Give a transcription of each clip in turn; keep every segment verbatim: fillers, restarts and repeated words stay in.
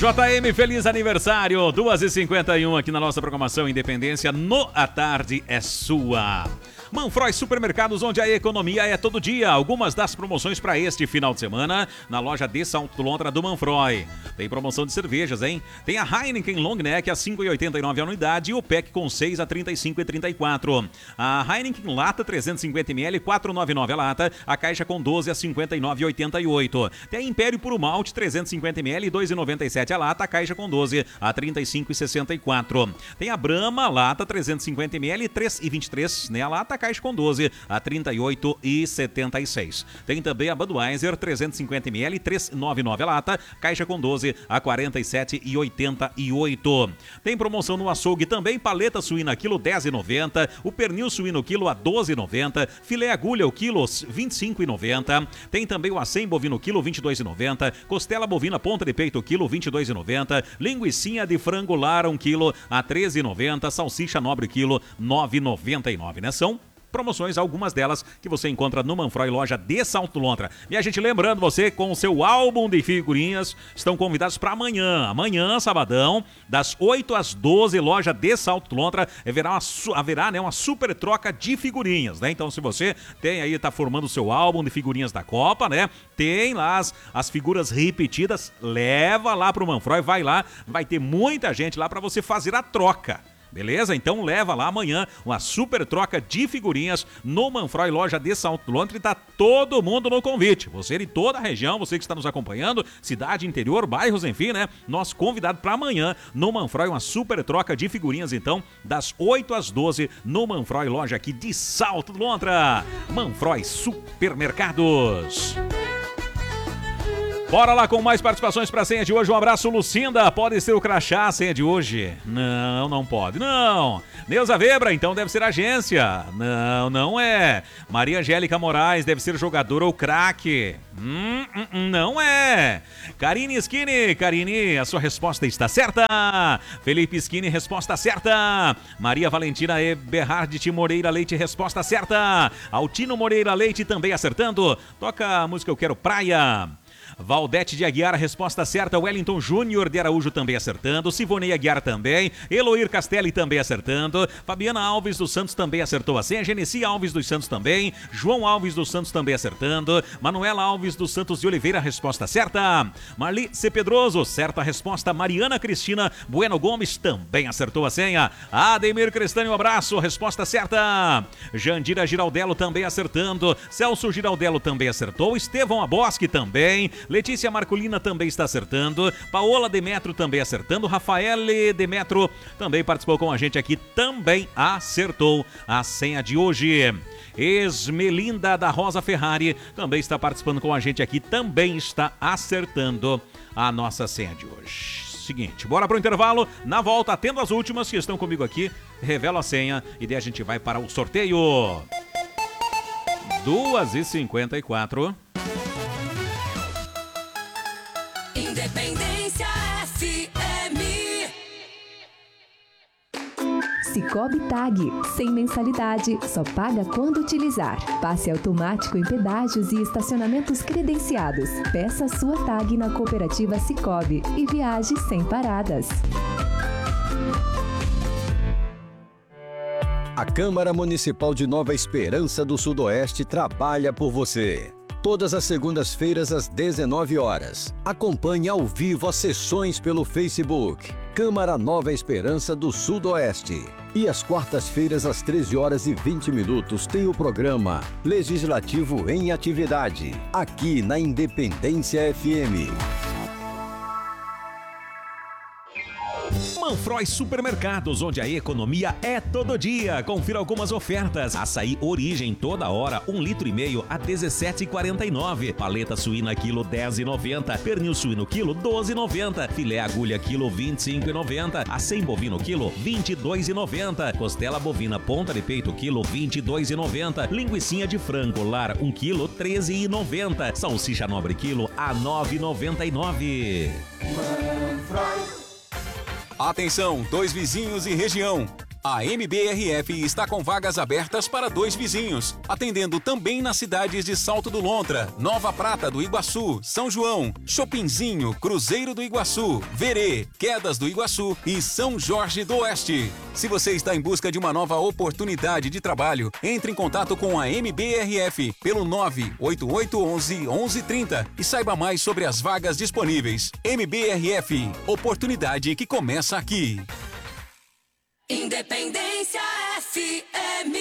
J M, feliz aniversário, duas e cinquenta e um aqui na nossa programação Independência, no A Tarde é Sua. Manfroy Supermercados, onde a economia é todo dia. Algumas das promoções para este final de semana na loja de Salto Lontra do Manfroy. Tem promoção de cervejas, hein? Tem a Heineken Long Neck a cinco reais e oitenta e nove centavos a unidade e o Pack com seis a trinta e cinco reais e trinta e quatro centavos. A Heineken Lata trezentos e cinquenta mililitros, quatro reais e noventa e nove centavos a lata, a caixa com doze a cinquenta e nove reais e oitenta e oito centavos. Tem a Império Puro Malte trezentos e cinquenta mililitros, dois reais e noventa e sete centavos a lata, a caixa com doze a trinta e cinco reais e sessenta e quatro centavos. Tem a Brahma Lata trezentos e cinquenta mililitros, três reais e vinte e três centavos, né? A lata, a caixa com doze a trinta e oito reais e setenta e seis centavos. Tem também a Budweiser trezentos e cinquenta mililitros, três reais e noventa e nove centavos a lata, caixa com doze a quarenta e sete reais e oitenta e oito centavos. Tem promoção no açougue também, paleta suína quilo dez reais e noventa centavos, o pernil suíno quilo a doze reais e noventa centavos, filé agulha o quilo vinte e cinco reais e noventa centavos. Tem também o acém bovino quilo vinte e dois reais e noventa centavos, costela bovina ponta de peito quilo vinte e dois reais e noventa centavos, linguicinha de frango lar um quilo a treze reais e noventa centavos, salsicha nobre quilo nove reais e noventa e nove centavos, né? São promoções, algumas delas que você encontra no Manfroy, loja de Salto Lontra. E a gente lembrando você, com o seu álbum de figurinhas, estão convidados para amanhã. Amanhã, sabadão, das oito às doze, loja de Salto Lontra, haverá, uma, haverá né, uma super troca de figurinhas, né? Então, se você tem aí, tá formando o seu álbum de figurinhas da Copa, né? Tem lá as, as figuras repetidas, leva lá pro Manfroy, vai lá, vai ter muita gente lá para você fazer a troca. Beleza? Então leva lá amanhã uma super troca de figurinhas no Manfroy, loja de Salto Lontra, e tá todo mundo no convite. Você de toda a região, você que está nos acompanhando, cidade, interior, bairros, enfim, né? Nosso convidado para amanhã no Manfroy, uma super troca de figurinhas, então, das oito às doze no Manfroy, loja aqui de Salto Lontra. Manfroy Supermercados. Bora lá com mais participações para a senha de hoje. Um abraço, Lucinda. Pode ser o crachá, a senha de hoje? Não, não pode. Não. Neuza Weber, então deve ser agência. Não, não é. Maria Angélica Moraes, deve ser jogador ou craque. Hum, hum, não é. Karine Skinny, Karine, a sua resposta está certa. Felipe Skinny, resposta certa. Maria Valentina Eberhard Moreira Leite, resposta certa. Altino Moreira Leite também acertando. Toca a música Eu Quero Praia. Valdete de Aguiar, resposta certa. Wellington Júnior de Araújo também acertando. Sivonei Aguiar também. Eloir Castelli também acertando. Fabiana Alves dos Santos também acertou a senha. Genesi Alves dos Santos também. João Alves dos Santos também acertando. Manuela Alves dos Santos de Oliveira, resposta certa. Marli C. Pedroso, certa resposta. Mariana Cristina Bueno Gomes também acertou a senha. Ademir Crestani, um abraço, resposta certa. Jandira Giraldello também acertando. Celso Giraldello também acertou. Estevão Aboschi também. Letícia Marcolina também está acertando. Paola Demetro também acertando. Rafael Demetro também participou com a gente aqui, também acertou a senha de hoje. Esmelinda da Rosa Ferrari também está participando com a gente aqui, também está acertando a nossa senha de hoje. Seguinte, bora pro intervalo. Na volta, atendo as últimas que estão comigo aqui, revelo a senha e daí a gente vai para o sorteio. duas e cinquenta e quatro. Independência F M. Sicoob Tag, sem mensalidade, só paga quando utilizar. Passe automático em pedágios e estacionamentos credenciados. Peça sua tag na cooperativa Sicoob e viaje sem paradas. A Câmara Municipal de Nova Esperança do Sudoeste trabalha por você. Todas as segundas-feiras às dezenove horas. Acompanhe ao vivo as sessões pelo Facebook. Câmara Nova Esperança do Sudoeste. E às quartas-feiras às treze horas e vinte minutos tem o programa Legislativo em Atividade, aqui na Independência F M. Manfroy Supermercados, onde a economia é todo dia. Confira algumas ofertas. Açaí Origem toda hora, um litro e meio a dezessete reais e quarenta e nove centavos. Paleta suína quilo dez reais e noventa centavos. Pernil suíno quilo doze reais e noventa centavos. Filé agulha quilo vinte e cinco reais e noventa centavos. Acém bovino quilo vinte e dois reais e noventa centavos. Costela bovina ponta de peito quilo vinte e dois reais e noventa centavos. Linguicinha de frango lar um quilo treze reais e noventa centavos. Salsicha nobre quilo a nove reais e noventa e nove centavos. Atenção, dois vizinhos e região. A M B R F está com vagas abertas para dois vizinhos, atendendo também nas cidades de Salto do Lontra, Nova Prata do Iguaçu, São João, Chopinzinho, Cruzeiro do Iguaçu, Verê, Quedas do Iguaçu e São Jorge do Oeste. Se você está em busca de uma nova oportunidade de trabalho, entre em contato com a M B R F pelo nove oito oito um um, um um três zero e saiba mais sobre as vagas disponíveis. M B R F, oportunidade que começa aqui. Independência F M.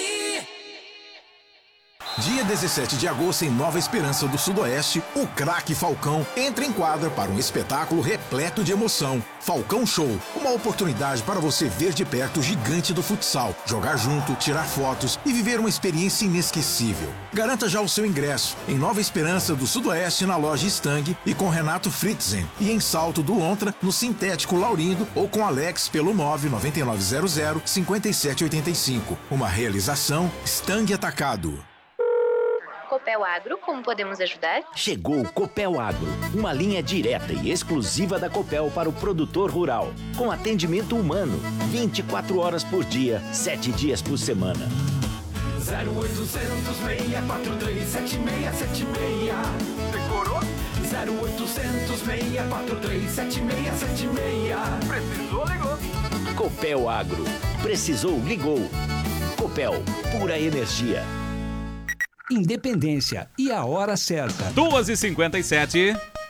Dia dezessete de agosto, em Nova Esperança do Sudoeste, o craque Falcão entra em quadra para um espetáculo repleto de emoção. Falcão Show, uma oportunidade para você ver de perto o gigante do futsal, jogar junto, tirar fotos e viver uma experiência inesquecível. Garanta já o seu ingresso em Nova Esperança do Sudoeste, na loja Stang e com Renato Fritzen, e em Salto do Lontra, no Sintético Laurindo, ou com Alex pelo nove nove nove zero zero cinco sete oito cinco. Uma realização Stang Atacado. Copel Agro, como podemos ajudar? Chegou o Copel Agro, uma linha direta e exclusiva da Copel para o produtor rural, com atendimento humano, vinte e quatro horas por dia, sete dias por semana. zero oitocentos, seis quatro três, sete seis sete seis. Decorou? zero oitocentos, seis quatro três, sete seis sete seis. Precisou, ligou. Copel Agro. Precisou, ligou. Copel, pura energia. Independência e a hora certa. duas e cinquenta e sete.